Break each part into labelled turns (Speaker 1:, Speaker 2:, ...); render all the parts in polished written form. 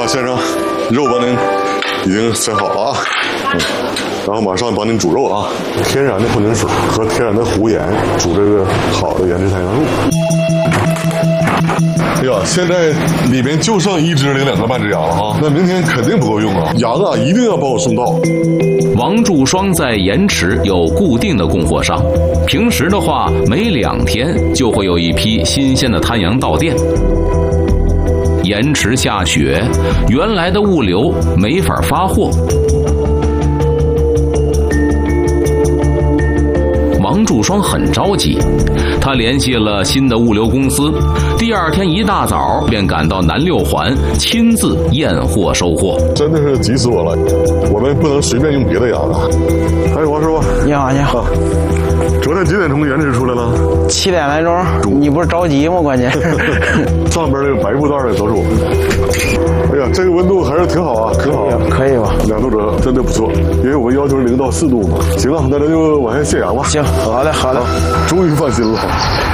Speaker 1: 啊，先生，肉帮您已经分好了啊。然后马上帮您煮肉啊，天然的混凝水和天然的湖盐煮这个好的原汁太阳肉。哎呀，现在里面就剩1只零2个半只羊了啊，那明天肯定不够用啊，羊啊一定要帮我送到。
Speaker 2: 王祝双在盐池有固定的供货商，平时的话每2天就会有一批新鲜的滩羊到店。盐池下雪，原来的物流没法发货。王祝双很着急，他联系了新的物流公司，第2天一大早便赶到南6环，亲自验货收货。
Speaker 1: 真的是急死我了，我们不能随便用别的羊啊。哎，王师傅，
Speaker 3: 你好，你好。
Speaker 1: 昨天几点从盐池出来了
Speaker 3: ？7点来钟。你不是着急吗？关键。
Speaker 1: 上边这个白布袋的都是我们的。哎呀，这个温度还是挺好啊，挺好。
Speaker 3: 可以吧
Speaker 1: ？2度折真的不错，因为我们要求0到4度嘛。行了，那咱就往下卸羊吧。
Speaker 3: 行，好的，好的。
Speaker 1: 终于放心了。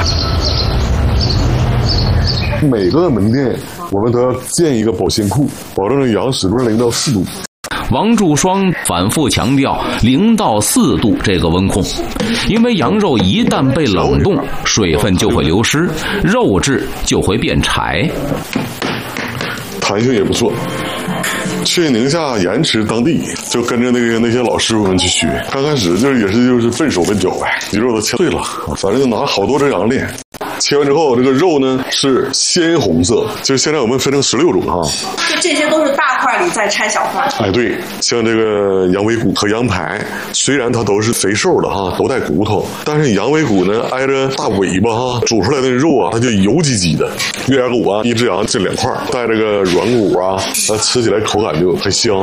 Speaker 1: 每个门店我们都要建一个保鲜库，保证羊始终0到4度。
Speaker 2: 王祝双反复强调0到4度这个温控，因为羊肉一旦被冷冻，水分就会流失，肉质就会变柴。
Speaker 1: 弹性也不错。去宁夏盐池当地，就跟着那些老师傅们去学。刚开始就是笨手笨脚呗，鱼肉都切碎了，反正就拿好多只羊练。切完之后，这个肉呢是鲜红色，就是现在我们分成16种哈。
Speaker 4: 就这些都是大块，你再拆小块。
Speaker 1: 哎，对，像这个羊尾骨和羊排，虽然它都是肥瘦的哈，都带骨头，但是羊尾骨呢挨着大尾巴哈，煮出来的肉啊，它就油唧唧的。月牙骨啊，一只羊这2块，带这个软骨啊，它吃起来口感就很香。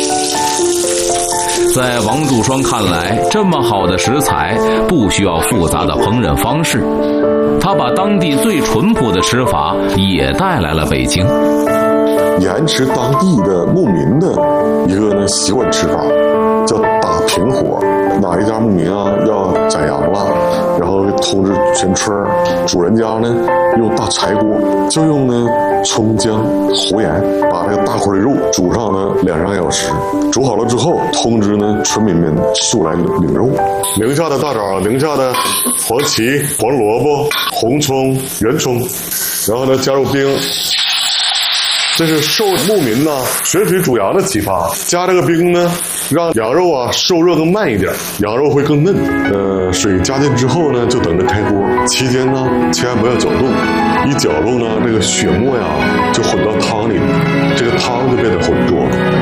Speaker 2: 在王祝双看来，这么好的食材不需要复杂的烹饪方式，他把当地最淳朴的吃法也带来了北京。
Speaker 1: 盐池当地的牧民的一个呢习惯吃法叫打平火，哪一家牧民啊要宰羊了，然后通知全村，主人家呢用大柴锅，就用呢葱姜胡盐把这个大块的肉煮上呢2-3个小时，煮好了之后通知呢村民们速来领肉。宁夏的大枣，宁夏的黄芪、黄萝卜、红葱、圆葱，然后呢加入冰。这是受牧民呐学水煮羊的启发，加这个冰呢，让羊肉啊受热更慢一点，羊肉会更嫩。水加进之后呢，就等着开锅。期间呢，千万不要搅动，一搅动呢，这个血沫呀就混到汤里，这个汤就变得浑浊。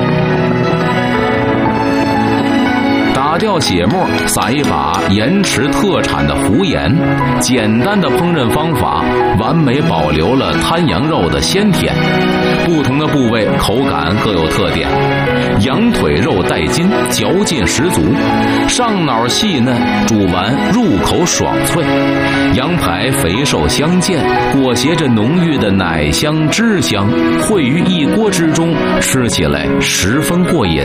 Speaker 2: 打掉血沫，撒一把盐池特产的湖盐，简单的烹饪方法完美保留了滩羊肉的鲜甜。不同的部位口感各有特点，羊腿肉带筋，嚼劲十足；上脑细嫩，煮完入口爽脆；羊排肥瘦相间，裹挟着浓郁的奶香汁香，烩于一锅之中，吃起来十分过瘾。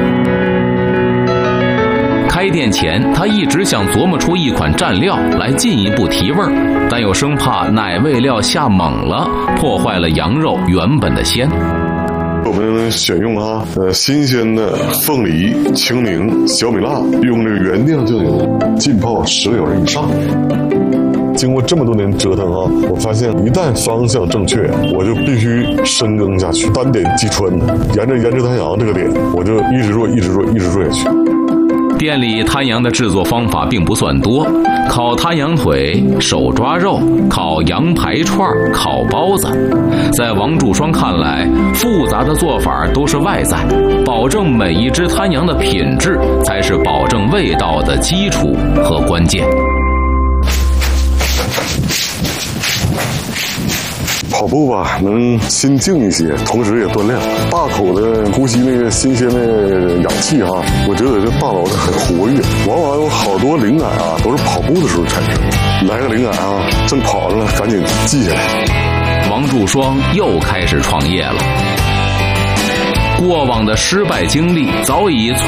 Speaker 2: 开店前，他一直想琢磨出一款蘸料来进一步提味儿，但又生怕奶味料下猛了，破坏了羊肉原本的鲜。
Speaker 1: 我们选用新鲜的凤梨、青柠、小米辣，用这个原酿酱油浸泡10个小时以上。经过这么多年折腾我发现一旦方向正确，我就必须深耕下去，单点击穿的，沿着盐池滩羊这个点，我就一直做下去。
Speaker 2: 店里滩羊的制作方法并不算多，烤滩羊腿、手抓肉、烤羊排串、烤包子。在王祝双看来，复杂的做法都是外在，保证每一只滩羊的品质才是保证味道的基础和关键。
Speaker 1: 跑步吧，能心静一些，同时也锻炼，大口的呼吸那个新鲜的氧气我觉得这大脑很活跃，往往有好多灵感都是跑步的时候产生。来个灵感正跑着呢，赶紧记下来。
Speaker 2: 王祝双又开始创业了，过往的失败经历早已